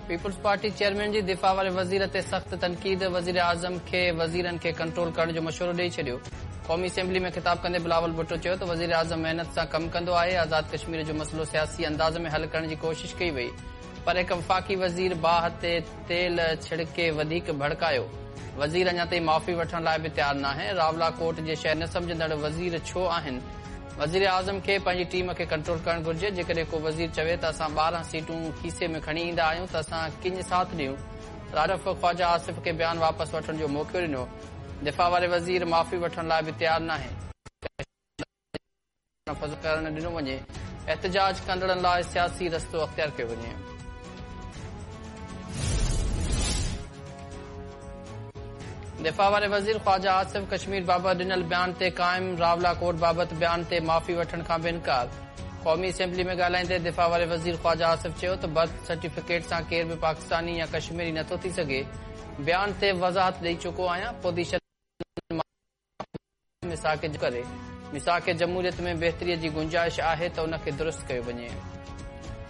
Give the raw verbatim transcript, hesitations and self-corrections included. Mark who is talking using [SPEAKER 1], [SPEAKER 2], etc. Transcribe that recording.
[SPEAKER 1] People's party chairman जी दिफ़ा वारे वज़ीर ते सख़्त तनक़ीद। वज़ीर आज़म खे वज़ीरनि खे कंट्रोल करण जो मशवरो ॾेई छॾियो। क़ौमी असेंबली में ख़िताब कंदे बिलावल भुट्टो चयो त वज़ीर आज़म मेहनत सां कमु कंदो आहे। आज़ाद कश्मीर जो मसइलो सियासी अंदाज़ में हल करण जी कोशिश कई वई, पर हिक वफ़ाक़ी वज़ीर बाहि ते तेल छिड़के वधीक भड़कायो। वज़ीर अञा ताईं माफ़ी वठण लाइ बि तयारु नाहे। रावला कोट जे शइ न सम्झंदड़ वज़ीर छो आहिनि? वज़ीर आज़म खे पंहिंजी टीम खे कंट्रोल करणु घुर्जे। जेकॾहिं को वज़ीर चवे त असां ॿारहं सीटूं खीसे में खणी ईंदा आहियूं त असां किंज साथ ॾियूं। राजफ ख्वाजा आसिफ खे बयान वापसि वठण जो मौक़ो ॾिनो। दिफ़ा वारे वज़ीर माफ़ी वठण लाइ बि तयारु नाहे। करणु ॾिनो वञे, एहतजाज कंदड़नि लाइ सियासी रस्तो अख़्तियार कयो वञे। दिफ़ा वारे वज़ीर ख्वाजा आसिफ कश्मीर बाबति ॾिनल बयान ते क़ाइम। रावला कोट बाबति बयान ते माफ़ी वठण खां बि इनकार। क़ौमी असेंबली में ॻाल्हाईंदे दिफ़ा वारे वज़ीर ख्वाजा आसिफ चयो त बर्थ सर्टिफिकेट सां केर बि पाकिस्तानी या कश्मीरी नथो थी सघे। बयान ते वज़ाहत ॾेई चुको आहियां। पोज़ीशन मिसाक करे मिसाक जमहूरियत में बहितरीअ जी गुंजाइश आहे त उनखे दुरुस्त कयो वञे।